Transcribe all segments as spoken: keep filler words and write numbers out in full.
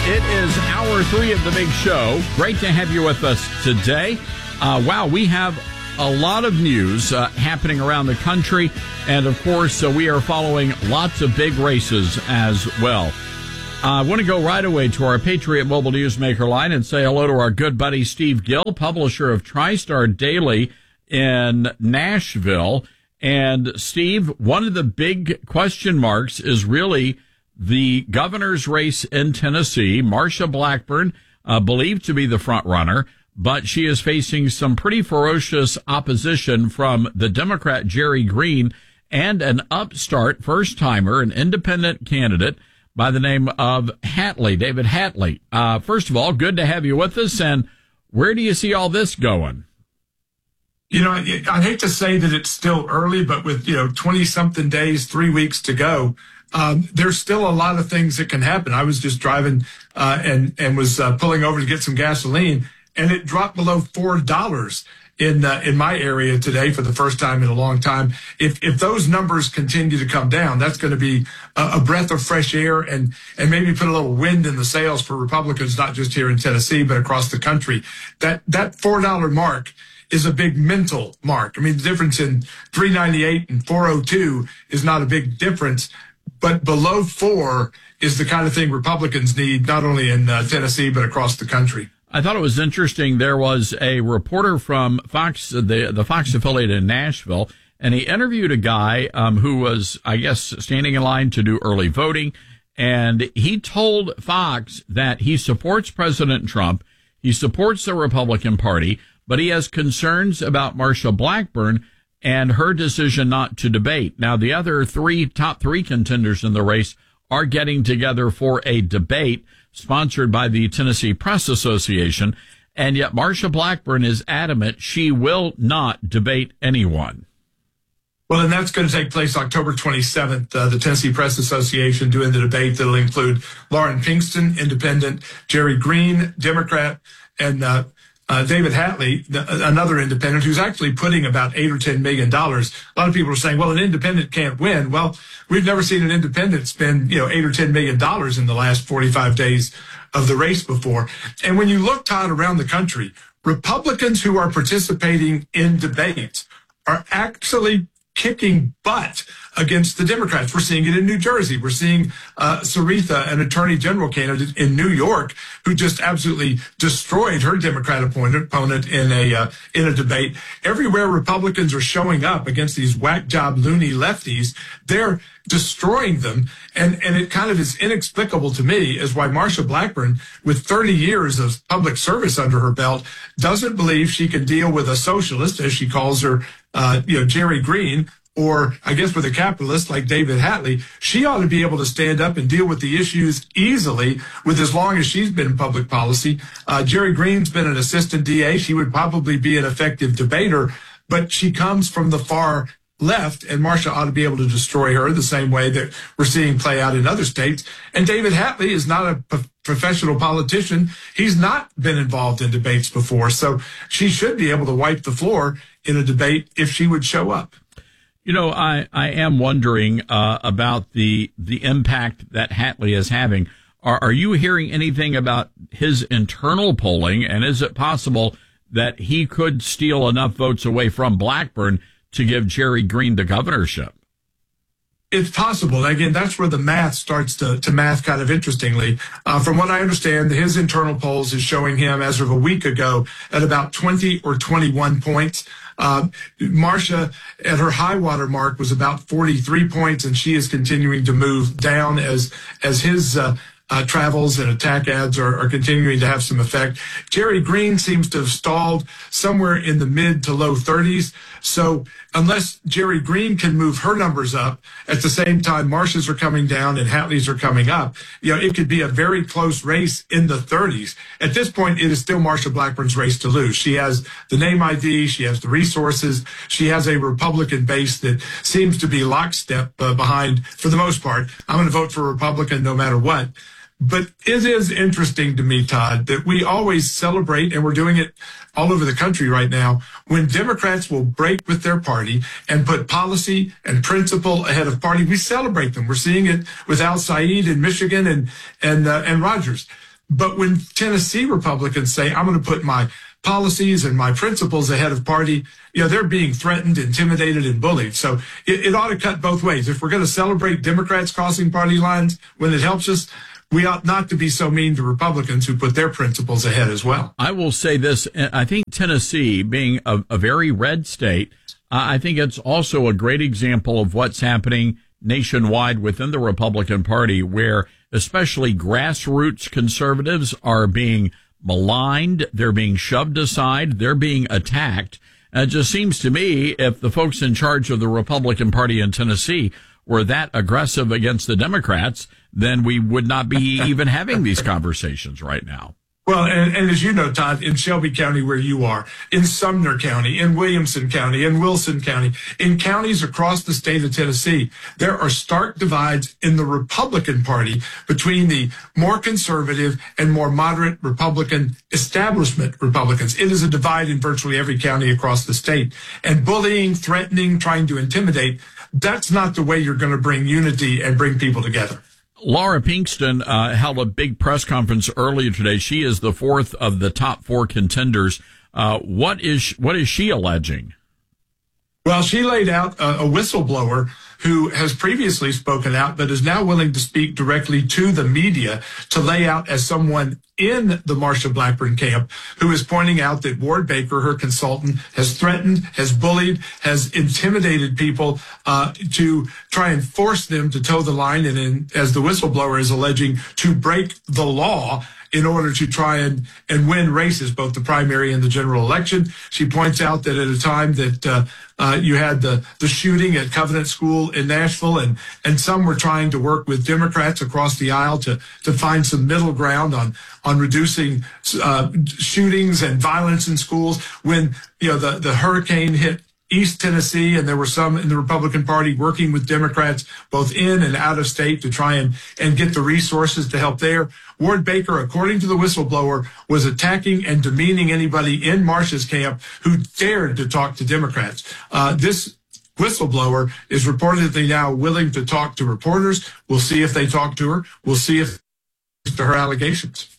It is hour three of the big show. Great to have you with us today. Uh, wow, we have a lot of news uh, happening around the country. And, of course, uh, we are following lots of big races as well. Uh, I want to go right away to our Patriot Mobile Newsmaker line and say hello to our good buddy Steve Gill, publisher of TriStar Daily in Nashville. And, Steve, one of the big question marks is really the governor's race in Tennessee. Marsha Blackburn, uh, believed to be the front runner, but she is facing some pretty ferocious opposition from the Democrat Jerry Green and an upstart first-timer, an independent candidate by the name of Hatley, David Hatley. Uh, first of all, good to have you with us, and where do you see all this going? You know, I'd hate to say that it's still early, but with, you know, twenty-something days, three weeks to go, um, there's still a lot of things that can happen. I was just driving uh, and, and was uh, pulling over to get some gasoline, and it dropped below four dollars in uh, in my area today for the first time in a long time. If if those numbers continue to come down, that's going to be a, a breath of fresh air and and maybe put a little wind in the sails for Republicans, not just here in Tennessee, but across the country. That that four dollar mark is a big mental mark. I mean, the difference in three ninety-eight and four oh two is not a big difference, but below four is the kind of thing Republicans need, not only in uh, Tennessee, but across the country. I thought it was interesting. There was a reporter from Fox, the, the Fox affiliate in Nashville, and he interviewed a guy um, who was, I guess, standing in line to do early voting. And he told Fox that he supports President Trump. He supports the Republican Party, but he has concerns about Marsha Blackburn and her decision not to debate. Now, the other three, top three contenders in the race are getting together for a debate sponsored by the Tennessee Press Association, and yet Marsha Blackburn is adamant she will not debate anyone. Well, and that's going to take place October twenty-seventh, uh, the Tennessee Press Association doing the debate that'll include Lauren Pinkston, independent, Jerry Green, Democrat, and uh, uh, David Hatley, the, another independent, who's actually putting about eight or ten million dollars. A lot of people are saying, well, an independent can't win. Well, we've never seen an independent spend, you know, eight or ten million dollars in the last forty-five days of the race before. And when you look, Todd, around the country, Republicans who are participating in debates are actually kicking butt against the Democrats. We're seeing it in New Jersey. We're seeing uh, Sarita, an attorney general candidate in New York, who just absolutely destroyed her Democrat opponent in a uh, in a debate. Everywhere Republicans are showing up against these whack job loony lefties, they're destroying them. And, and it kind of is inexplicable to me as why Marsha Blackburn, with thirty years of public service under her belt, doesn't believe she can deal with a socialist, as she calls her, uh, you know, Jerry Green, or I guess with a capitalist like David Hatley. She ought to be able to stand up and deal with the issues easily with as long as she's been in public policy. Uh, Jerry Green's been an assistant D A. She would probably be an effective debater, but she comes from the far left, and Marsha ought to be able to destroy her the same way that we're seeing play out in other states. And David Hatley is not a p- professional politician. He's not been involved in debates before, so she should be able to wipe the floor in a debate if she would show up. You know, I, I am wondering uh, about the the impact that Hatley is having. Are, are you hearing anything about his internal polling, and is it possible that he could steal enough votes away from Blackburn to give Jerry Green the governorship? It's possible. Again, that's where the math starts to, to math kind of interestingly. Uh, from what I understand, his internal polls is showing him as of a week ago at about twenty or twenty-one points. Uh, Marsha, at her high water mark, was about forty-three points, and she is continuing to move down as as his uh, uh, travels and attack ads are, are continuing to have some effect. Jerry Green seems to have stalled somewhere in the mid to low thirties. So unless Jerry Green can move her numbers up, at the same time Marsha's are coming down and Hatley's are coming up, you know, it could be a very close race in the thirties. At this point, it is still Marsha Blackburn's race to lose. She has the name I D, she has the resources, she has a Republican base that seems to be lockstep uh, behind, for the most part. I'm going to vote for a Republican no matter what. But it is interesting to me, Todd, that we always celebrate, and we're doing it all over the country right now, when Democrats will break with their party and put policy and principle ahead of party. We celebrate them. We're seeing it with Al Said in Michigan and and uh, and Rogers. But when Tennessee Republicans say, I'm going to put my policies and my principles ahead of party, you know, they're being threatened, intimidated, and bullied. So it, it ought to cut both ways. If we're going to celebrate Democrats crossing party lines when it helps us, we ought not to be so mean to Republicans who put their principles ahead as well. I will say this. I think Tennessee, being a, a very red state, uh, I think it's also a great example of what's happening nationwide within the Republican Party, where especially grassroots conservatives are being maligned, they're being shoved aside, they're being attacked. And it just seems to me, if the folks in charge of the Republican Party in Tennessee were that aggressive against the Democrats, then we would not be even having these conversations right now. Well, and, and as you know, Todd, in Shelby County where you are, in Sumner County, in Williamson County, in Wilson County, in counties across the state of Tennessee, there are stark divides in the Republican Party between the more conservative and more moderate Republican establishment Republicans. It is a divide in virtually every county across the state. And bullying, threatening, trying to intimidate, that's not the way you're going to bring unity and bring people together. Laura Pinkston uh, held a big press conference earlier today. She is the fourth of the top four contenders. Uh, what is what is she alleging? Well, she laid out a, a whistleblower who has previously spoken out, but is now willing to speak directly to the media to lay out as someone in the Marsha Blackburn camp who is pointing out that Ward Baker, her consultant, has threatened, has bullied, has intimidated people uh, to try and force them to toe the line. And in, as the whistleblower is alleging, to break the law in order to try and, and win races, both the primary and the general election. She points out that at a time that uh, uh, you had the, the shooting at Covenant School in Nashville, and, and some were trying to work with Democrats across the aisle to, to find some middle ground on, on reducing uh, shootings and violence in schools. When, you know, the, the hurricane hit East Tennessee, and there were some in the Republican Party working with Democrats both in and out of state to try and, and get the resources to help there. Ward Baker, according to the whistleblower, was attacking and demeaning anybody in Marsha's camp who dared to talk to Democrats. Uh, this whistleblower is reportedly now willing to talk to reporters. We'll see if they talk to her. We'll see if to her allegations.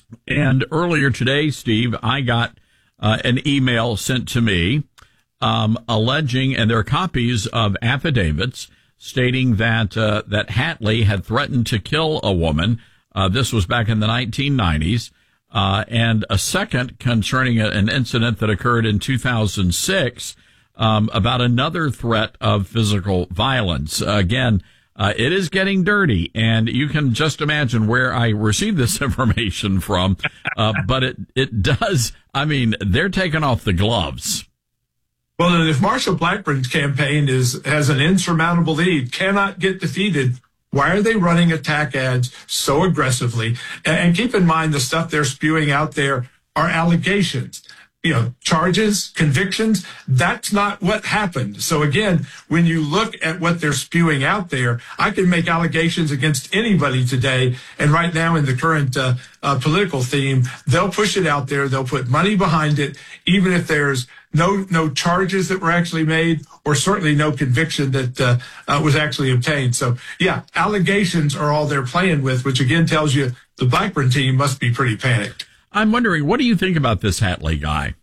And earlier today, Steve, I got uh, an email sent to me Um, alleging, and there are copies of affidavits stating that uh, that Hatley had threatened to kill a woman. Uh, this was back in the nineteen nineties, uh, and a second concerning a, an incident that occurred in two thousand six um, about another threat of physical violence. Uh, again, uh, it is getting dirty, and you can just imagine where I received this information from. Uh, but it it does. I mean, they're taking off the gloves. Well, and if Marsha Blackburn's campaign is has an insurmountable lead, cannot get defeated, why are they running attack ads so aggressively? And, and keep in mind, the stuff they're spewing out there are allegations. You know, charges, convictions, that's not what happened. So again, when you look at what they're spewing out there, I can make allegations against anybody today. And right now in the current uh, uh, political theme, they'll push it out there. They'll put money behind it, even if there's no no charges that were actually made, or certainly no conviction that uh, uh, was actually obtained. So yeah, allegations are all they're playing with, which again tells you the Blackburn team must be pretty panicked. I'm wondering, what do you think about this Hatley guy?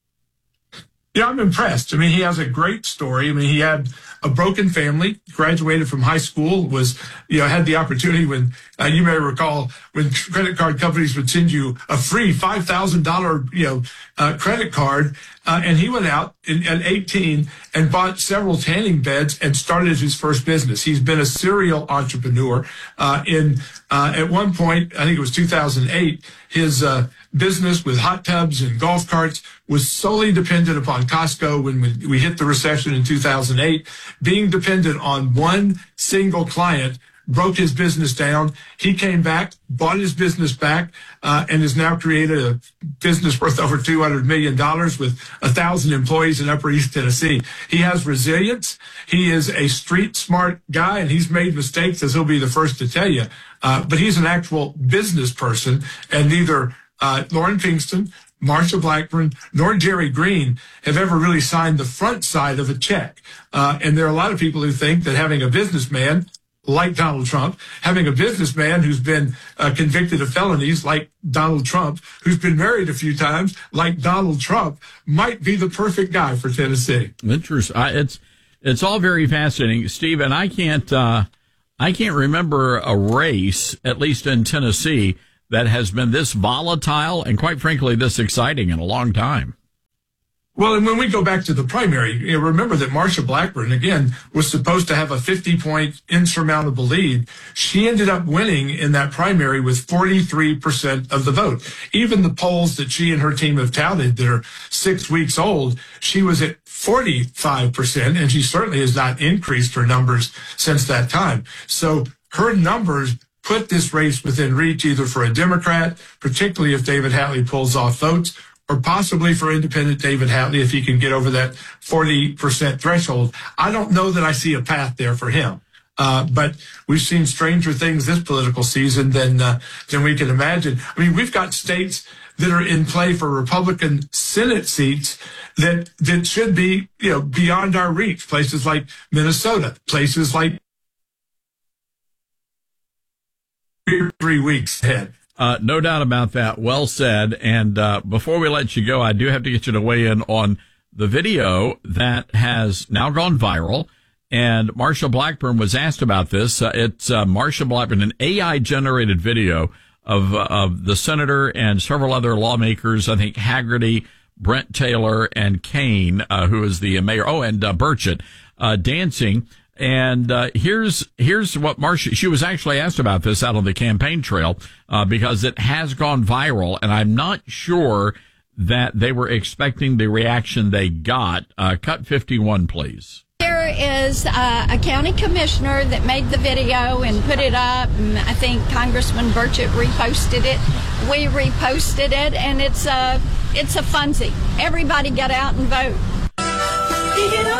Yeah, I'm impressed. I mean, he has a great story. I mean, he had a broken family, graduated from high school, was, you know, had the opportunity when, uh, you may recall, when credit card companies would send you a free five thousand dollars, you know, uh, credit card. Uh, and he went out in, at eighteen and bought several tanning beds and started his first business. He's been a serial entrepreneur. Uh, in, uh, at one point, I think it was two thousand eight, his, uh, business with hot tubs and golf carts was solely dependent upon Costco when we, we hit the recession in two thousand eight. Being dependent on one single client broke his business down. He came back, bought his business back, uh, and has now created a business worth over two hundred million dollars with a thousand employees in Upper East Tennessee. He has resilience. He is a street smart guy, and he's made mistakes, as he'll be the first to tell you. Uh, but he's an actual business person, and neither Uh, Lauren Pinkston, Marsha Blackburn, nor Jerry Green have ever really signed the front side of a check. Uh, and there are a lot of people who think that having a businessman like Donald Trump, having a businessman who's been uh, convicted of felonies like Donald Trump, who's been married a few times like Donald Trump, might be the perfect guy for Tennessee. Interesting. Uh, it's it's all very fascinating, Steve. And I can't uh, I can't remember a race, at least in Tennessee, that has been this volatile and, quite frankly, this exciting in a long time. Well, and when we go back to the primary, you know, remember that Marsha Blackburn, again, was supposed to have a fifty-point insurmountable lead. She ended up winning in that primary with forty-three percent of the vote. Even the polls that she and her team have touted that are six weeks old, she was at forty-five percent, and she certainly has not increased her numbers since that time. So her numbers put this race within reach either for a Democrat, particularly if David Hatley pulls off votes, or possibly for independent David Hatley if he can get over that forty percent threshold. I don't know that I see a path there for him. Uh, but we've seen stranger things this political season than uh, than we can imagine. I mean, we've got states that are in play for Republican Senate seats that that should be, you know, beyond our reach. Places like Minnesota, places like three weeks ahead. Uh, no doubt about that. Well said. And uh, before we let you go, I do have to get you to weigh in on the video that has now gone viral. And Marsha Blackburn was asked about this. Uh, it's uh, Marsha Blackburn, an A I-generated video of uh, of the senator and several other lawmakers. I think Haggerty, Brent Taylor, and Kane, uh, who is the mayor. Oh, and uh, Burchett uh, dancing. And uh, here's here's what Marsha, she was actually asked about this out on the campaign trail uh, because it has gone viral, and I'm not sure that they were expecting the reaction they got. Uh, cut fifty-one, please. There is uh, a county commissioner that made the video and put it up, and I think Congressman Burchett reposted it. We reposted it, and it's a, it's a funsy. Everybody get out and vote.